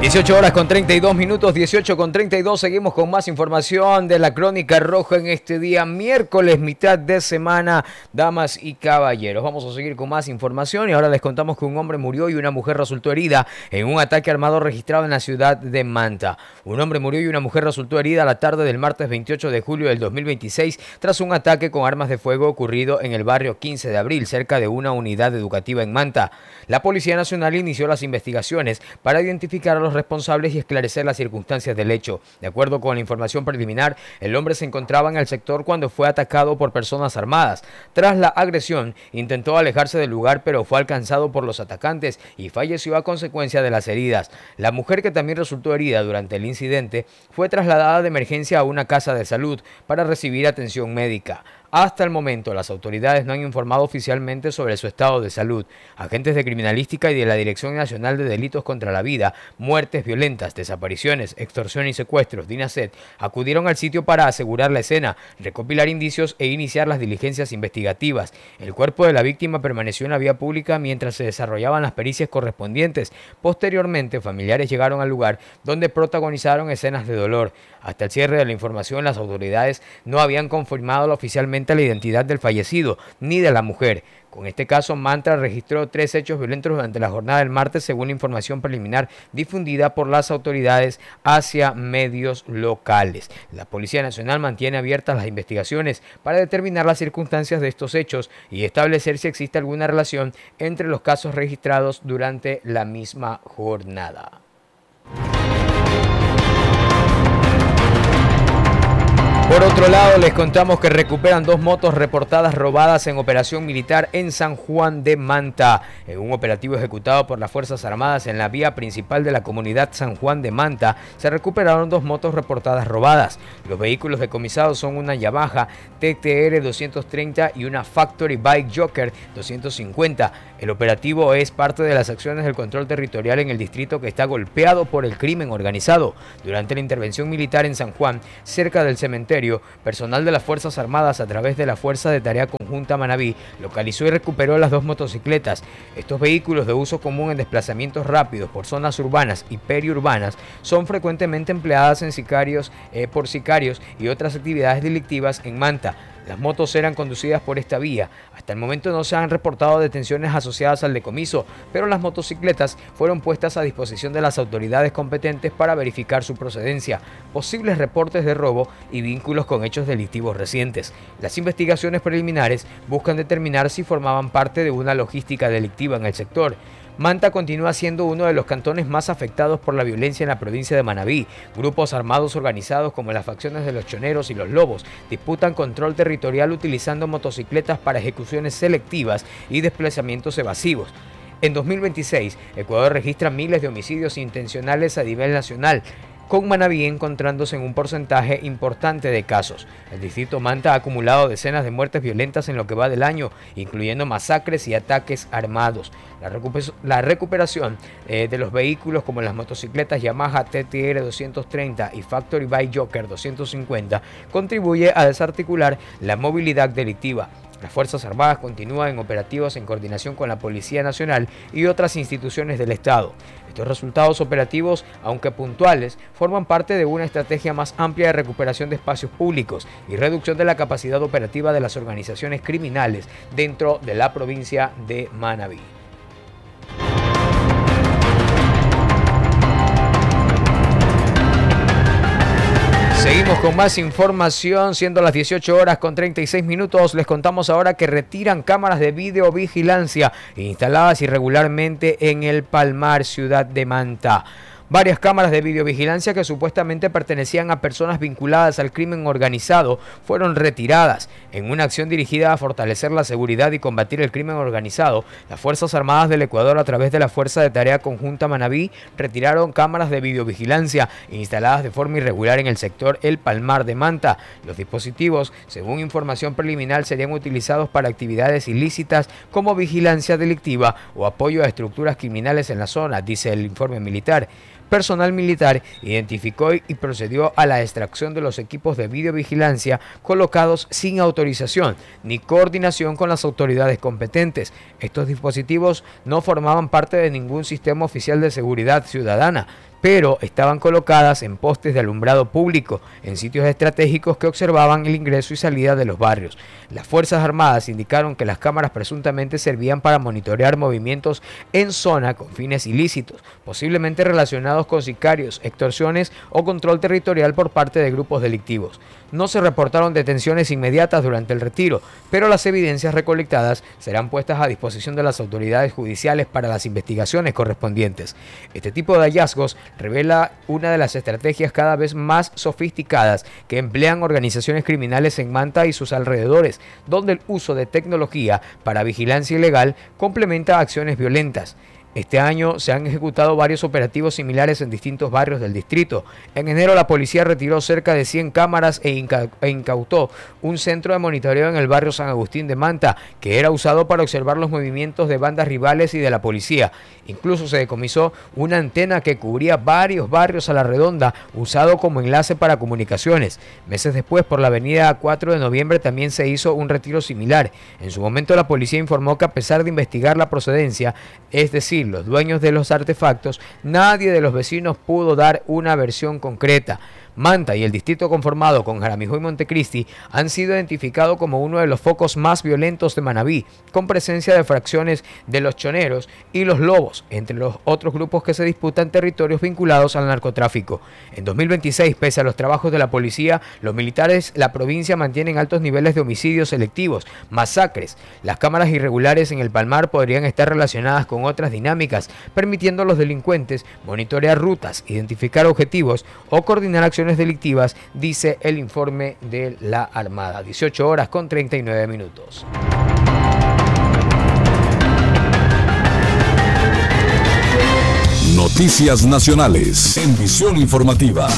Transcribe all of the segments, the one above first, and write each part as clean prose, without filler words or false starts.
18 horas con 32 minutos, 18 con 32. Seguimos con más información de la Crónica Roja en este día, miércoles, mitad de semana, damas y caballeros. Vamos a seguir con más información y ahora les contamos que un hombre murió y una mujer resultó herida en un ataque armado registrado en la ciudad de Manta. Un hombre murió y una mujer resultó herida la tarde del martes 28 de julio del 2026 tras un ataque con armas de fuego ocurrido en el barrio 15 de abril, cerca de una unidad educativa en Manta. La Policía Nacional inició las investigaciones para identificar a los responsables y esclarecer las circunstancias del hecho. De acuerdo con la información preliminar, el hombre se encontraba en el sector cuando fue atacado por personas armadas. Tras la agresión, intentó alejarse del lugar, pero fue alcanzado por los atacantes y falleció a consecuencia de las heridas. La mujer, que también resultó herida durante el incidente, fue trasladada de emergencia a una casa de salud para recibir atención médica. Hasta el momento, las autoridades no han informado oficialmente sobre su estado de salud. Agentes de criminalística y de la Dirección Nacional de Delitos contra la Vida, Muertes Violentas, Desapariciones, Extorsión y Secuestros, DINASET, acudieron al sitio para asegurar la escena, recopilar indicios e iniciar las diligencias investigativas. El cuerpo de la víctima permaneció en la vía pública mientras se desarrollaban las pericias correspondientes. Posteriormente, familiares llegaron al lugar donde protagonizaron escenas de dolor. Hasta el cierre de la información, las autoridades no habían confirmado oficialmente la identidad del fallecido ni de la mujer. Con este caso, Manta registró 3 hechos violentos durante la jornada del martes, según la información preliminar difundida por las autoridades hacia medios locales. La Policía Nacional mantiene abiertas las investigaciones para determinar las circunstancias de estos hechos y establecer si existe alguna relación entre los casos registrados durante la misma jornada. Por otro lado, les contamos que recuperan 2 motos reportadas robadas en operación militar en San Juan de Manta. En un operativo ejecutado por las Fuerzas Armadas en la vía principal de la comunidad San Juan de Manta, se recuperaron 2 motos reportadas robadas. Los vehículos decomisados son una Yamaha TTR 230 y una Factory Bike Joker 250. El operativo es parte de las acciones del control territorial en el distrito que está golpeado por el crimen organizado. Durante la intervención militar en San Juan, cerca del cementerio, personal de las Fuerzas Armadas, a través de la Fuerza de Tarea Conjunta Manabí, localizó y recuperó las 2 motocicletas. Estos vehículos de uso común en desplazamientos rápidos por zonas urbanas y periurbanas son frecuentemente empleadas por sicarios y otras actividades delictivas en Manta. Las motos eran conducidas por esta vía. Hasta el momento no se han reportado detenciones asociadas al decomiso, pero las motocicletas fueron puestas a disposición de las autoridades competentes para verificar su procedencia, posibles reportes de robo y vínculos con hechos delictivos recientes. Las investigaciones preliminares buscan determinar si formaban parte de una logística delictiva en el sector. Manta continúa siendo uno de los cantones más afectados por la violencia en la provincia de Manabí. Grupos armados organizados como las facciones de los Choneros y los Lobos disputan control territorial utilizando motocicletas para ejecuciones selectivas y desplazamientos evasivos. En 2026, Ecuador registra miles de homicidios intencionales a nivel nacional, con Manabí encontrándose en un porcentaje importante de casos. El distrito Manta ha acumulado decenas de muertes violentas en lo que va del año, incluyendo masacres y ataques armados. La recuperación de los vehículos como las motocicletas Yamaha TTR 230 y Factory Bike Joker 250 contribuye a desarticular la movilidad delictiva. Las Fuerzas Armadas continúan en operativos en coordinación con la Policía Nacional y otras instituciones del Estado. Estos resultados operativos, aunque puntuales, forman parte de una estrategia más amplia de recuperación de espacios públicos y reducción de la capacidad operativa de las organizaciones criminales dentro de la provincia de Manabí. Seguimos con más información, siendo las 18 horas con 36 minutos. Les contamos ahora que retiran cámaras de videovigilancia instaladas irregularmente en el Palmar, ciudad de Manta. Varias cámaras de videovigilancia que supuestamente pertenecían a personas vinculadas al crimen organizado fueron retiradas. En una acción dirigida a fortalecer la seguridad y combatir el crimen organizado, las Fuerzas Armadas del Ecuador, a través de la Fuerza de Tarea Conjunta Manabí, retiraron cámaras de videovigilancia instaladas de forma irregular en el sector El Palmar de Manta. Los dispositivos, según información preliminar, serían utilizados para actividades ilícitas como vigilancia delictiva o apoyo a estructuras criminales en la zona, dice el informe militar. Personal militar identificó y procedió a la extracción de los equipos de videovigilancia colocados sin autorización ni coordinación con las autoridades competentes. Estos dispositivos no formaban parte de ningún sistema oficial de seguridad ciudadana. pero estaban colocadas en postes de alumbrado público, en sitios estratégicos que observaban el ingreso y salida de los barrios. Las Fuerzas Armadas indicaron que las cámaras presuntamente servían para monitorear movimientos en zona con fines ilícitos, posiblemente relacionados con sicarios, extorsiones o control territorial por parte de grupos delictivos. No se reportaron detenciones inmediatas durante el retiro, pero las evidencias recolectadas serán puestas a disposición de las autoridades judiciales para las investigaciones correspondientes. Este tipo de hallazgos revela una de las estrategias cada vez más sofisticadas que emplean organizaciones criminales en Manta y sus alrededores, donde el uso de tecnología para vigilancia ilegal complementa acciones violentas. Este año se han ejecutado varios operativos similares en distintos barrios del distrito. En enero la policía retiró cerca de 100 cámaras e incautó un centro de monitoreo en el barrio San Agustín de Manta, que era usado para observar los movimientos de bandas rivales y de la policía. Incluso se decomisó una antena que cubría varios barrios a la redonda, usado como enlace para comunicaciones. Meses después, por la avenida 4 de noviembre también se hizo un retiro similar. En su momento la policía informó que a pesar de investigar la procedencia, es decir, los dueños de los artefactos, nadie de los vecinos pudo dar una versión concreta. Manta y el distrito conformado con Jaramillo y Montecristi han sido identificados como uno de los focos más violentos de Manabí, con presencia de fracciones de los choneros y los lobos, entre los otros grupos que se disputan territorios vinculados al narcotráfico. En 2026, pese a los trabajos de la policía, los militares, la provincia mantienen altos niveles de homicidios selectivos, masacres. Las cámaras irregulares en el Palmar podrían estar relacionadas con otras dinámicas, permitiendo a los delincuentes monitorear rutas, identificar objetivos o coordinar acciones delictivas, dice el informe de la Armada. 18 horas con 39 minutos. Noticias nacionales en Visión Informativa.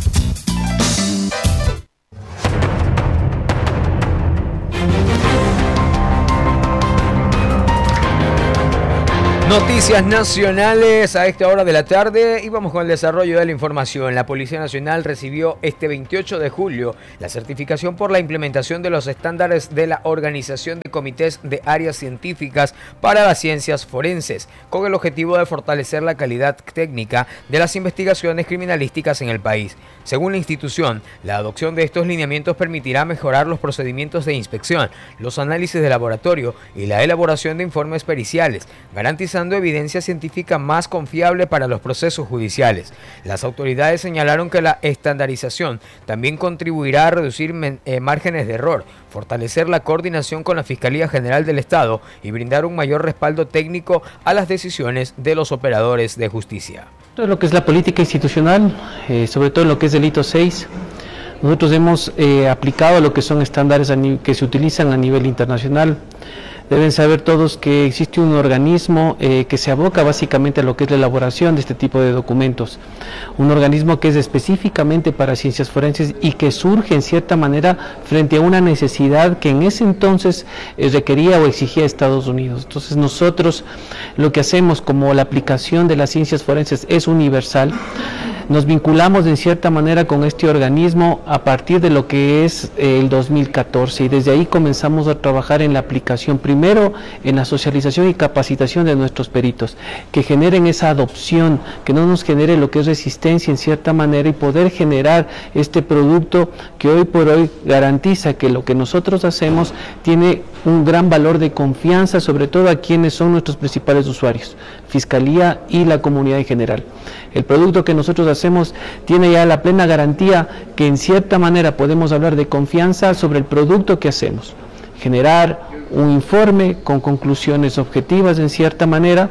Noticias nacionales a esta hora de la tarde y vamos con el desarrollo de la información. La Policía Nacional recibió este 28 de julio la certificación por la implementación de los estándares de la Organización de Comités de Áreas Científicas para las Ciencias Forenses, con el objetivo de fortalecer la calidad técnica de las investigaciones criminalísticas en el país. Según la institución, la adopción de estos lineamientos permitirá mejorar los procedimientos de inspección, los análisis de laboratorio y la elaboración de informes periciales, garantizando evidencia científica más confiable para los procesos judiciales. Las autoridades señalaron que la estandarización también contribuirá a reducir márgenes de error, fortalecer la coordinación con la Fiscalía General del Estado y brindar un mayor respaldo técnico a las decisiones de los operadores de justicia. Todo lo que es la política institucional, sobre todo en lo que es delito 6, nosotros hemos aplicado lo que son estándares que se utilizan a nivel internacional. Deben saber todos que existe un organismo que se aboca básicamente a lo que es la elaboración de este tipo de documentos. Un organismo que es específicamente para ciencias forenses y que surge en cierta manera frente a una necesidad que en ese entonces requería o exigía Estados Unidos. Entonces nosotros lo que hacemos como la aplicación de las ciencias forenses es universal. Nos vinculamos en cierta manera con este organismo a partir de lo que es el 2014 y desde ahí comenzamos a trabajar en la aplicación, primero en la socialización y capacitación de nuestros peritos, que generen esa adopción, que no nos genere lo que es resistencia en cierta manera y poder generar este producto que hoy por hoy garantiza que lo que nosotros hacemos tiene un gran valor de confianza, sobre todo a quienes son nuestros principales usuarios, Fiscalía y la comunidad en general. El producto que nosotros hacemos tiene ya la plena garantía que en cierta manera podemos hablar de confianza sobre el producto que hacemos. Generar un informe con conclusiones objetivas en cierta manera,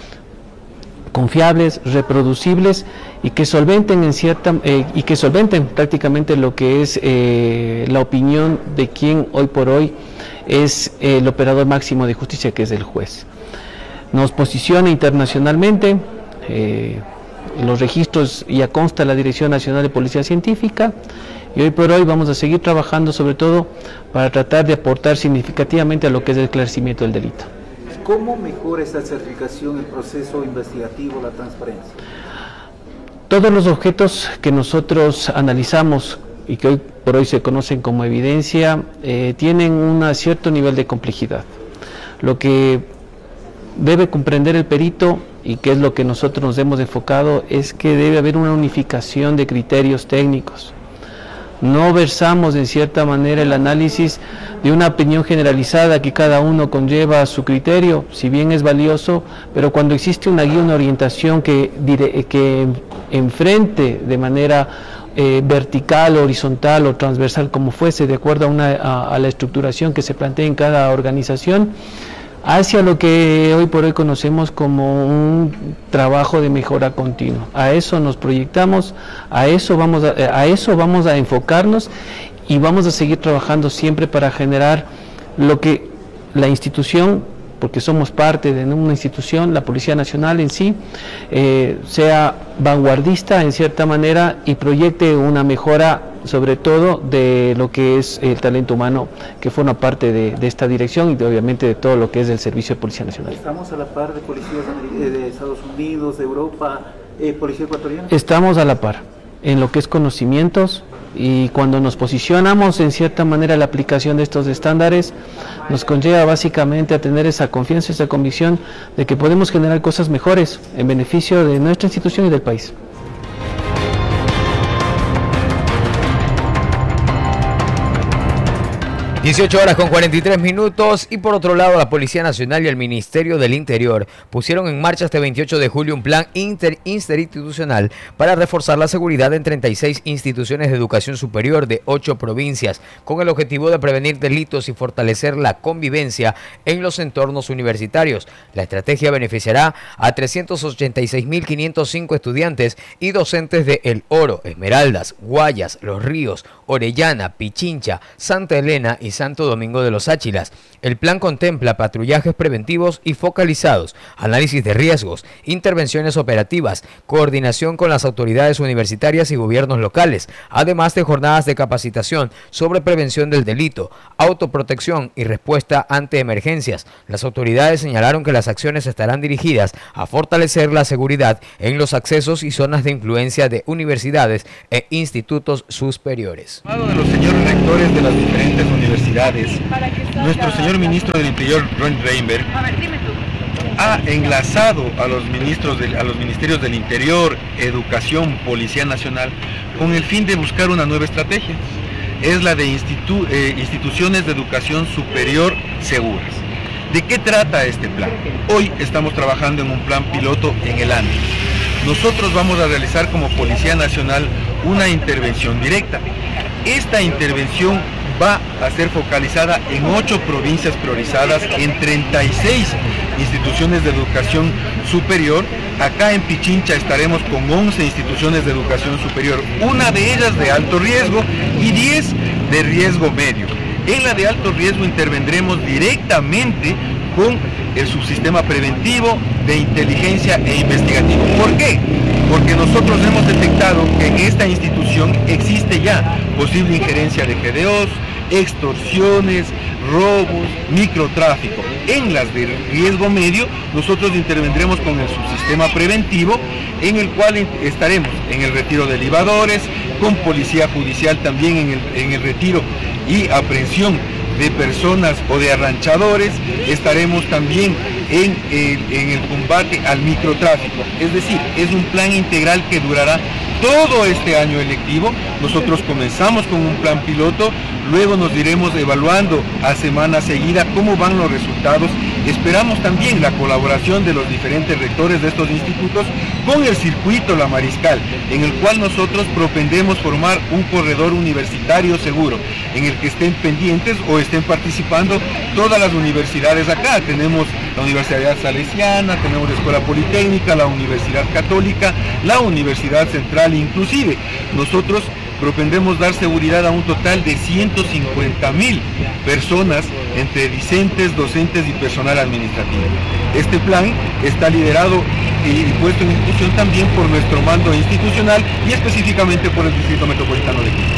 confiables, reproducibles y que solventen prácticamente lo que es la opinión de quien hoy por hoy es el operador máximo de justicia, que es el juez. Nos posiciona internacionalmente, en los registros ya consta la Dirección Nacional de Policía Científica y hoy por hoy vamos a seguir trabajando sobre todo para tratar de aportar significativamente a lo que es el esclarecimiento del delito. ¿Cómo mejora esta certificación el proceso investigativo, la transparencia? Todos los objetos que nosotros analizamos y que hoy por hoy se conocen como evidencia tienen un cierto nivel de complejidad. Lo que debe comprender el perito, y que es lo que nosotros nos hemos enfocado, es que debe haber una unificación de criterios técnicos. No versamos en cierta manera el análisis de una opinión generalizada que cada uno conlleva su criterio, si bien es valioso, pero cuando existe una guía, una orientación que enfrente de manera vertical, horizontal o transversal, como fuese, de acuerdo a la estructuración que se plantea en cada organización, hacia lo que hoy por hoy conocemos como un trabajo de mejora continua. A eso nos proyectamos, a eso vamos a enfocarnos, y vamos a seguir trabajando siempre para generar lo que la institución, porque somos parte de una institución, la Policía Nacional en sí, sea vanguardista en cierta manera y proyecte una mejora, sobre todo de lo que es el talento humano que forma parte de esta dirección, y obviamente de todo lo que es el Servicio de Policía Nacional. ¿Estamos a la par de policías de Estados Unidos, de Europa, policía ecuatoriana? Estamos a la par en lo que es conocimientos, y cuando nos posicionamos en cierta manera la aplicación de estos estándares nos conlleva básicamente a tener esa confianza, esa convicción de que podemos generar cosas mejores en beneficio de nuestra institución y del país. 18 horas con 43 minutos, y por otro lado la Policía Nacional y el Ministerio del Interior pusieron en marcha este 28 de julio un plan interinstitucional para reforzar la seguridad en 36 instituciones de educación superior de 8 provincias, con el objetivo de prevenir delitos y fortalecer la convivencia en los entornos universitarios. La estrategia beneficiará a 386.505 estudiantes y docentes de El Oro, Esmeraldas, Guayas, Los Ríos, Orellana, Pichincha, Santa Elena y Santo Domingo de los Áchilas. El plan contempla patrullajes preventivos y focalizados, análisis de riesgos, intervenciones operativas, coordinación con las autoridades universitarias y gobiernos locales, además de jornadas de capacitación sobre prevención del delito, autoprotección y respuesta ante emergencias. Las autoridades señalaron que las acciones estarán dirigidas a fortalecer la seguridad en los accesos y zonas de influencia de universidades e institutos superiores. De los señores rectores de las diferentes universidades, nuestro señor ministro del Interior, Ron Reinberg, ha enlazado a los ministerios del Interior, Educación, Policía Nacional, con el fin de buscar una nueva estrategia. Es la de instituciones de educación superior seguras. ¿De qué trata este plan? Hoy estamos trabajando en un plan piloto en el Andes. Nosotros vamos a realizar como Policía Nacional una intervención directa. Esta intervención va a ser focalizada en 8 provincias priorizadas, en 36 instituciones de educación superior. Acá en Pichincha estaremos con 11 instituciones de educación superior, una de ellas de alto riesgo y 10 de riesgo medio. En la de alto riesgo intervendremos directamente con el subsistema preventivo, de inteligencia e investigativo. ¿Por qué? Porque nosotros hemos detectado que en esta institución existe ya posible injerencia de GDOs, extorsiones, robos, microtráfico. En las de riesgo medio, nosotros intervendremos con el subsistema preventivo, en el cual estaremos en el retiro de libadores, con policía judicial también en el retiro y aprehensión de personas o de arranchadores. Estaremos también en el combate al microtráfico. Es decir, es un plan integral que durará todo este año electivo. Nosotros comenzamos con un plan piloto, luego nos iremos evaluando a semana seguida cómo van los resultados. Esperamos también la colaboración de los diferentes rectores de estos institutos con el circuito La Mariscal, en el cual nosotros propendemos formar un corredor universitario seguro, en el que estén pendientes o estén participando todas las universidades acá. Tenemos la Universidad Salesiana, tenemos la Escuela Politécnica, la Universidad Católica, la Universidad Central, inclusive nosotros propendemos dar seguridad a un total de 150.000 personas entre discentes, docentes y personal administrativo. Este plan está liderado y puesto en ejecución también por nuestro mando institucional y específicamente por el Distrito Metropolitano de Quito.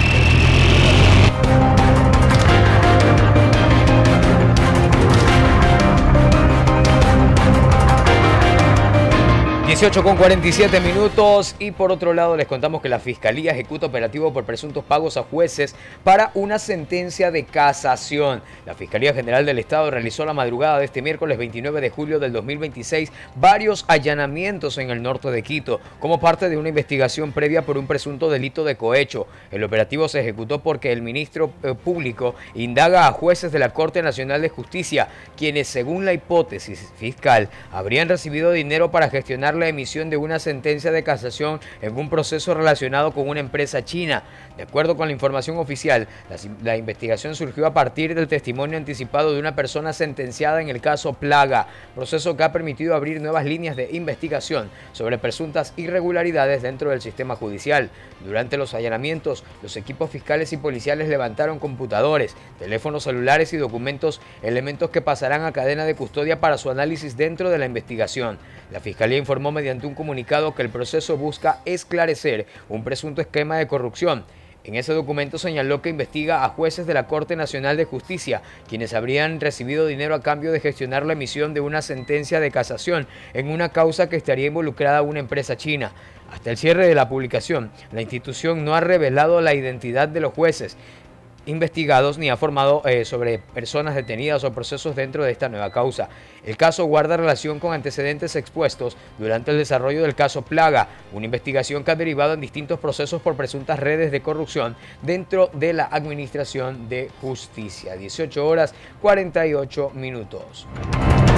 18:47 minutos y por otro lado les contamos que la Fiscalía ejecuta operativo por presuntos pagos a jueces para una sentencia de casación. La Fiscalía General del Estado realizó la madrugada de este miércoles 29 de julio del 2026 varios allanamientos en el norte de Quito como parte de una investigación previa por un presunto delito de cohecho. El operativo se ejecutó porque el ministro público indaga a jueces de la Corte Nacional de Justicia, quienes según la hipótesis fiscal habrían recibido dinero para gestionar la emisión de una sentencia de casación en un proceso relacionado con una empresa china. De acuerdo con la información oficial, la investigación surgió a partir del testimonio anticipado de una persona sentenciada en el caso Plaga, proceso que ha permitido abrir nuevas líneas de investigación sobre presuntas irregularidades dentro del sistema judicial. Durante los allanamientos, los equipos fiscales y policiales levantaron computadores, teléfonos celulares y documentos, elementos que pasarán a cadena de custodia para su análisis dentro de la investigación. La Fiscalía informó mediante un comunicado que el proceso busca esclarecer un presunto esquema de corrupción. En ese documento señaló que investiga a jueces de la Corte Nacional de Justicia, quienes habrían recibido dinero a cambio de gestionar la emisión de una sentencia de casación en una causa que estaría involucrada una empresa china. Hasta el cierre de la publicación, la institución no ha revelado la identidad de los jueces investigados ni ha informado sobre personas detenidas o procesos dentro de esta nueva causa. El caso guarda relación con antecedentes expuestos durante el desarrollo del caso Plaga, una investigación que ha derivado en distintos procesos por presuntas redes de corrupción dentro de la Administración de Justicia. 18:48 minutos.